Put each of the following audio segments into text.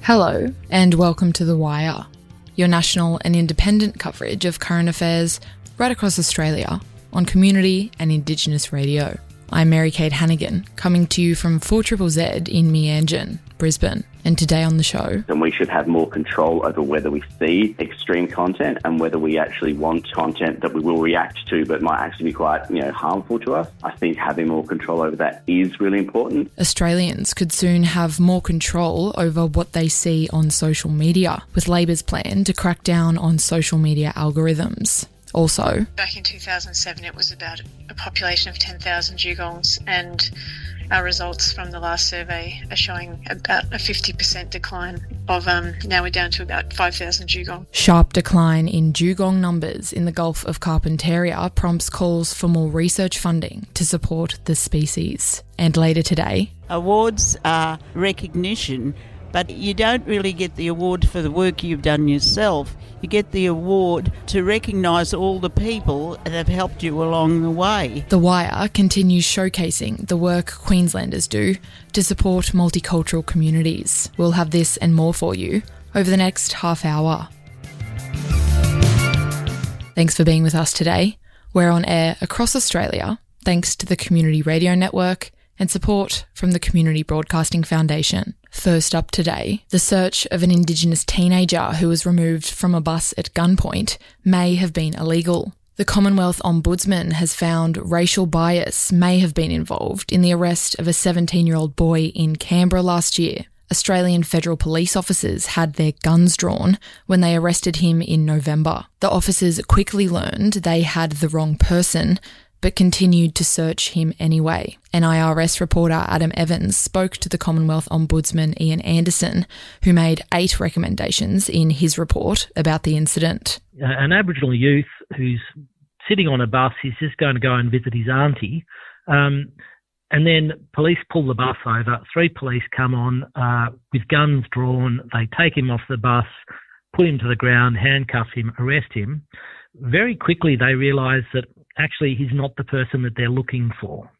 Hello, and welcome to The Wire, your national and independent coverage of current affairs right across Australia on community and Indigenous radio. I'm Mary-Kate Hannigan, coming to you from 4ZZZ in Meanjin, Brisbane. And today on the show... And we should have more control over whether we see extreme content and whether we actually want content that we will react to but might actually be quite, harmful to us. I think having more control over that is really important. Australians could soon have more control over what they see on social media, with Labor's plan to crack down on social media algorithms. Also, back in 2007, it was about a population of 10,000 dugongs, and our results from the last survey are showing about a 50% decline of, now we're down to about 5,000 dugong. Sharp decline in dugong numbers in the Gulf of Carpentaria prompts calls for more research funding to support the species. And later today... Awards are recognition, but you don't really get the award for the work you've done yourself. You get the award to recognise all the people that have helped you along the way. The Wire continues showcasing the work Queenslanders do to support multicultural communities. We'll have this and more for you over the next half hour. Thanks for being with us today. We're on air across Australia, thanks to the Community Radio Network and support from the Community Broadcasting Foundation. First up today, the search of an Indigenous teenager who was removed from a bus at gunpoint may have been illegal. The Commonwealth Ombudsman has found racial bias may have been involved in the arrest of a 17-year-old boy in Canberra last year. Australian federal police officers had their guns drawn when they arrested him in November. The officers quickly learned they had the wrong person, but continued to search him anyway. NIRS reporter Adam Evans spoke to the Commonwealth Ombudsman Ian Anderson, who made 8 recommendations in his report about the incident. An Aboriginal youth who's sitting on a bus, he's just going to go and visit his auntie, and then police pull the bus over. 3 police come on with guns drawn. They take him off the bus, put him to the ground, handcuff him, arrest him. Very quickly they realise that actually he's not the person that they're looking for.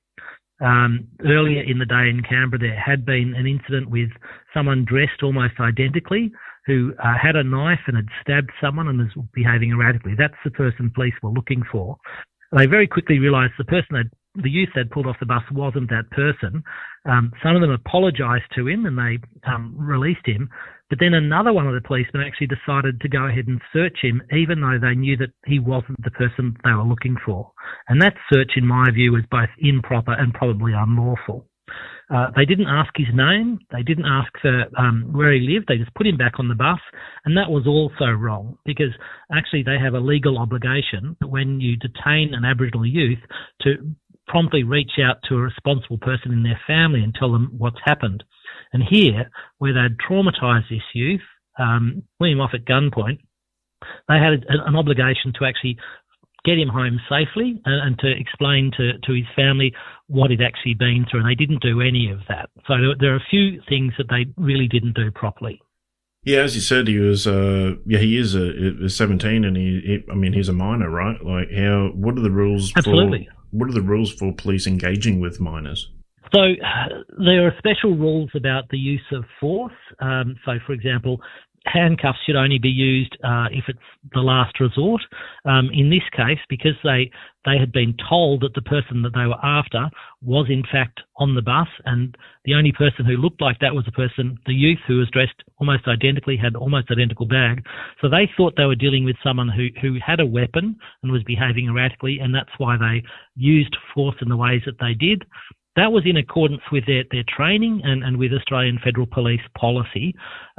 Earlier in the day in Canberra, there had been an incident with someone dressed almost identically who had a knife and had stabbed someone and was behaving erratically. That's the person police were looking for. They very quickly realised the youth they'd pulled off the bus wasn't that person. Some of them apologised to him and they released him. But then another one of the policemen actually decided to go ahead and search him, even though they knew that he wasn't the person they were looking for. And that search, in my view, was both improper and probably unlawful. They didn't ask his name. They didn't ask for where he lived. They just put him back on the bus. And that was also wrong because actually they have a legal obligation that when you detain an Aboriginal youth to promptly reach out to a responsible person in their family and tell them what's happened. And here, where they'd traumatised this youth, put him off at gunpoint, they had an obligation to actually get him home safely and to explain to his family what he'd actually been through, and they didn't do any of that. So there are a few things that they really didn't do properly. Yeah, as you said, he was. He is 17, and he's a minor, right? Like, what are the rules? Absolutely. What are the rules for police engaging with minors? So there are special rules about the use of force. So, for example, handcuffs should only be used if it's the last resort. In this case, because they had been told that the person that they were after was in fact on the bus, and the only person who looked like that was the youth who was dressed almost identically, had almost identical bag. So they thought they were dealing with someone who had a weapon and was behaving erratically, and that's why they used force in the ways that they did. That was in accordance with their training and with Australian Federal Police policy.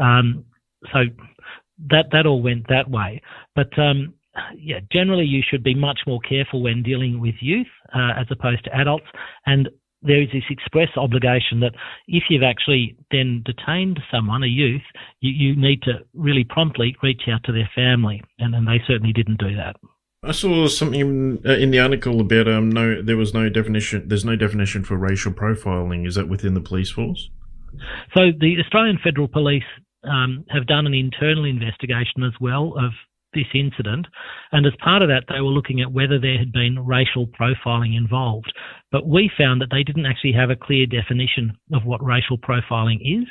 So that all went that way. But generally you should be much more careful when dealing with youth as opposed to adults. And there is this express obligation that if you've actually then detained someone, a youth, you need to really promptly reach out to their family. And they certainly didn't do that. I saw something in the article about there's no definition for racial profiling. Is that within the police force? So the Australian Federal Police have done an internal investigation as well of this incident, and as part of that they were looking at whether there had been racial profiling involved. But we found that they didn't actually have a clear definition of what racial profiling is.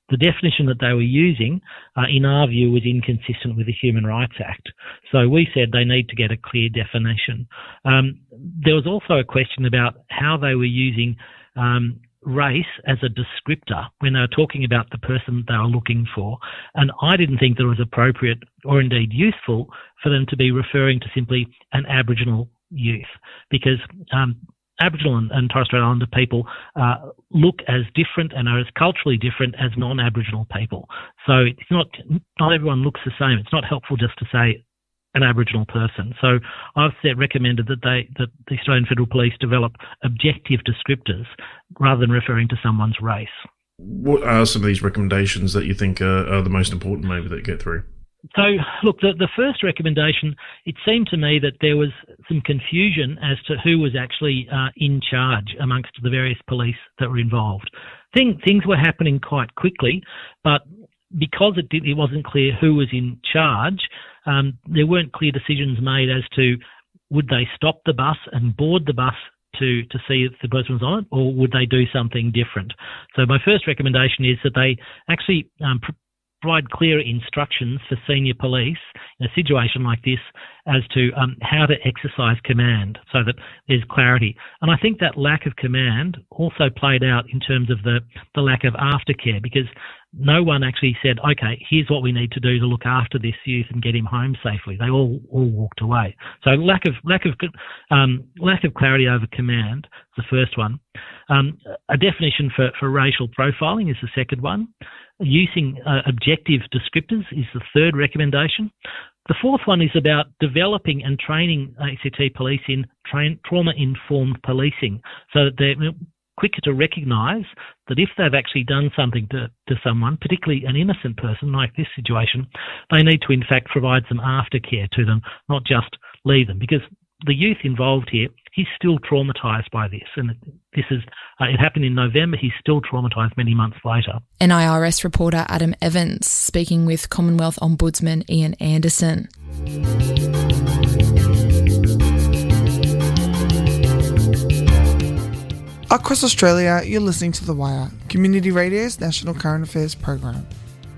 the definition that they were using, in our view, was inconsistent with the Human Rights Act. So we said they need to get a clear definition. There was also a question about how they were using race as a descriptor when they were talking about the person they were looking for. And I didn't think that it was appropriate or indeed useful for them to be referring to simply an Aboriginal youth, because Aboriginal and Torres Strait Islander people look as different and are as culturally different as non-Aboriginal people. So it's not everyone looks the same. It's not helpful just to say an Aboriginal person. So I've recommended that the Australian Federal Police develop objective descriptors rather than referring to someone's race. What are some of these recommendations that you think are the most important, maybe, that get through? So, look, the first recommendation, it seemed to me that there was some confusion as to who was actually in charge amongst the various police that were involved. Things were happening quite quickly, but because it wasn't clear who was in charge, there weren't clear decisions made as to would they stop the bus and board the bus to see if the person was on it, or would they do something different? So my first recommendation is that they actually provide clear instructions for senior police in a situation like this as to how to exercise command so that there's clarity. And I think that lack of command also played out in terms of the lack of aftercare, because no one actually said, okay, here's what we need to do to look after this youth and get him home safely. They all walked away. So lack of clarity over command is the first one. A definition for racial profiling is the second one. Using objective descriptors is the third recommendation. The fourth one is about developing and training ACT police in trauma-informed policing, so that they're quicker to recognise that if they've actually done something to someone, particularly an innocent person like this situation, they need to in fact provide some aftercare to them, not just leave them. Because the youth involved here, he's still traumatised by this. And this is it happened in November. He's still traumatised many months later. NIRS reporter Adam Evans speaking with Commonwealth Ombudsman Ian Anderson. Across Australia, you're listening to The Wire, Community Radio's national current affairs program.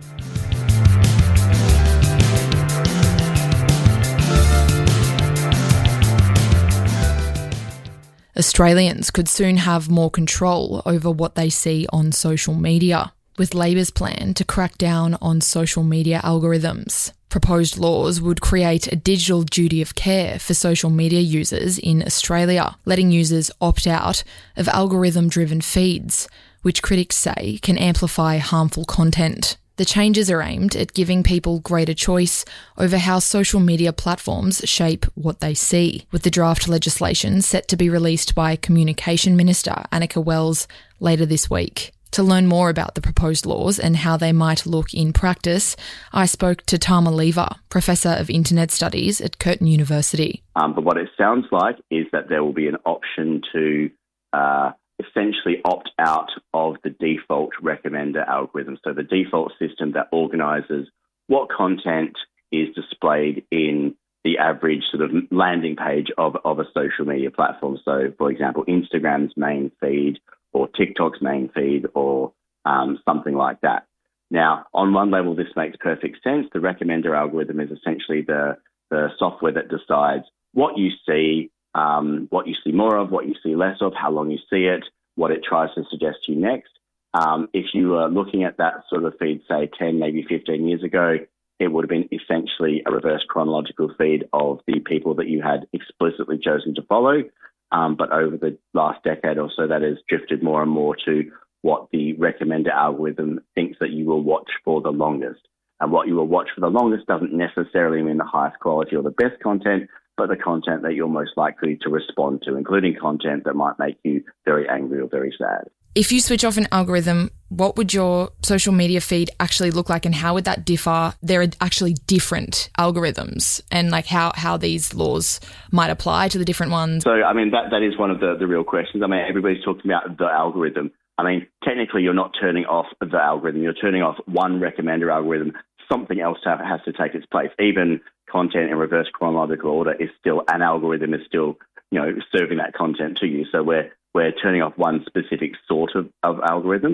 Australians could soon have more control over what they see on social media, with Labor's plan to crack down on social media algorithms. Proposed laws would create a digital duty of care for social media users in Australia, letting users opt out of algorithm-driven feeds, which critics say can amplify harmful content. The changes are aimed at giving people greater choice over how social media platforms shape what they see, with the draft legislation set to be released by Communication Minister Annika Wells later this week. To learn more about the proposed laws and how they might look in practice, I spoke to Tama Lever, Professor of Internet Studies at Curtin University. But what it sounds like is that there will be an option to essentially opt out of the default recommender algorithm. So the default system that organises what content is displayed in the average sort of landing page of a social media platform. So, for example, Instagram's main feed or TikTok's main feed or something like that. Now, on one level, this makes perfect sense. The recommender algorithm is essentially the software that decides what you see more of, what you see less of, how long you see it, what it tries to suggest to you next. If you are looking at that sort of feed, say 10, maybe 15 years ago, it would have been essentially a reverse chronological feed of the people that you had explicitly chosen to follow. But over the last decade or so, that has drifted more and more to what the recommender algorithm thinks that you will watch for the longest. And what you will watch for the longest doesn't necessarily mean the highest quality or the best content, but the content that you're most likely to respond to, including content that might make you very angry or very sad. If you switch off an algorithm, what would your social media feed actually look like and how would that differ? There are actually different algorithms and like how these laws might apply to the different ones. So, I mean, that is one of the real questions. I mean, everybody's talking about the algorithm. I mean, technically you're not turning off the algorithm. You're turning off one recommender algorithm. Something else has to take its place. Even content in reverse chronological order is still, an algorithm is still, serving that content to you. So we're turning off one specific sort of algorithm.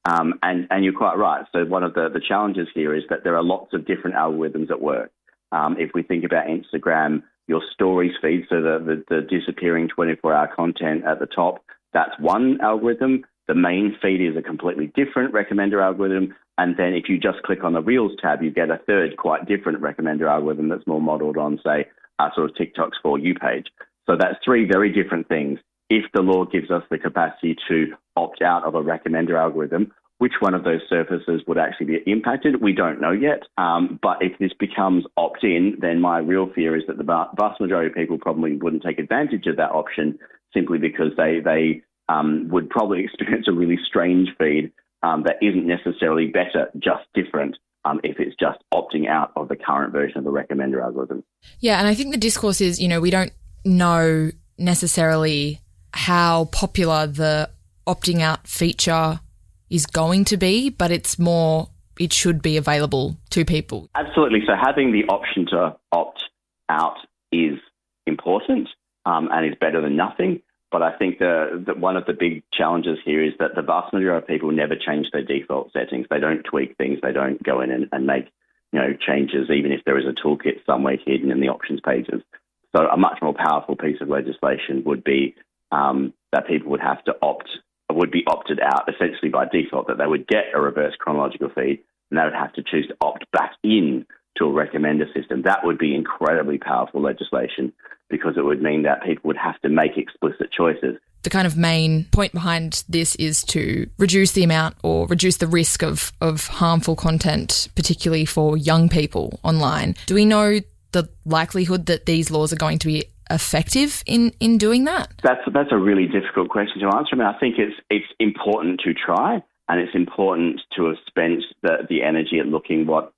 And you're quite right. So one of the challenges here is that there are lots of different algorithms at work. If we think about Instagram, your stories feed, so the disappearing 24-hour content at the top, that's one algorithm. The main feed is a completely different recommender algorithm. And then if you just click on the Reels tab, you get a third quite different recommender algorithm that's more modeled on, say, sort of TikTok's For You page. So that's three very different things. If the law gives us the capacity to opt out of a recommender algorithm, which one of those surfaces would actually be impacted? We don't know yet. But if this becomes opt-in, then my real fear is that the vast majority of people probably wouldn't take advantage of that option simply because they would probably experience a really strange feed that isn't necessarily better, just different, if it's just opting out of the current version of the recommender algorithm. Yeah, and I think the discourse is, we don't know necessarily how popular the opting out feature is going to be, but it's more, it should be available to people. Absolutely. So having the option to opt out is important and is better than nothing. But I think that one of the big challenges here is that the vast majority of people never change their default settings. They don't tweak things. They don't go in and make changes, even if there is a toolkit somewhere hidden in the options pages. So a much more powerful piece of legislation would be that people would be opted out essentially by default, that they would get a reverse chronological feed and they would have to choose to opt back in to a recommender system. That would be incredibly powerful legislation because it would mean that people would have to make explicit choices. The kind of main point behind this is to reduce the amount or reduce the risk of harmful content, particularly for young people online. Do we know the likelihood that these laws are going to be effective in doing that? That's a really difficult question to answer. I mean, I think it's important to try, and it's important to have spent the energy at looking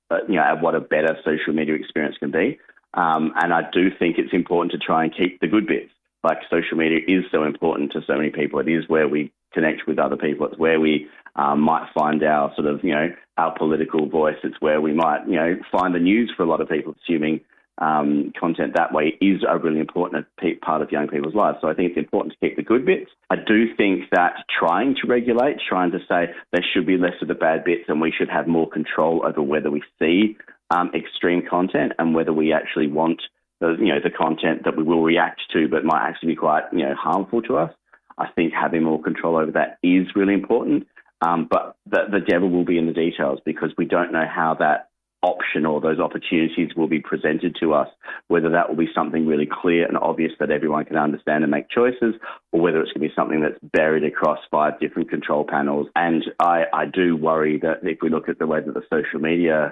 at what a better social media experience can be. And I do think it's important to try and keep the good bits. Like, social media is so important to so many people. It is where we connect with other people. It's where we might find our sort of, our political voice. It's where we might, find the news for a lot of people, assuming content that way is a really important part of young people's lives. So I think it's important to keep the good bits. I do think that trying to regulate, trying to say there should be less of the bad bits and we should have more control over whether we see extreme content and whether we actually want the content that we will react to but might actually be quite harmful to us. I think having more control over that is really important. But the devil will be in the details because we don't know how that option or those opportunities will be presented to us, whether that will be something really clear and obvious that everyone can understand and make choices, or whether it's going to be something that's buried across 5 different control panels. And I do worry that if we look at the way that the social media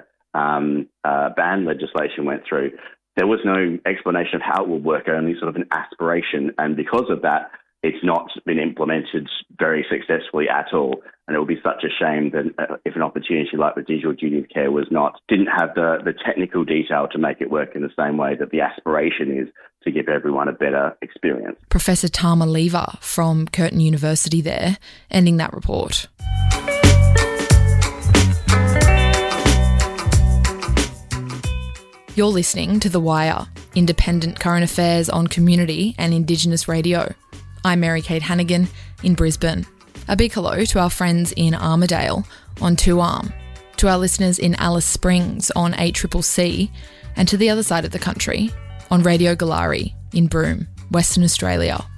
ban legislation went through, there was no explanation of how it will work, only sort of an aspiration. And because of that, it's not been implemented very successfully at all. And it would be such a shame that if an opportunity like the digital duty of care didn't have the technical detail to make it work in the same way that the aspiration is to give everyone a better experience. Professor Tama Lever from Curtin University there, ending that report. You're listening to The Wire, independent current affairs on community and Indigenous radio. I'm Mary-Kate Hannigan in Brisbane. A big hello to our friends in Armidale on 2Arm, to our listeners in Alice Springs on 8CCC, and to the other side of the country on Radio Galari in Broome, Western Australia.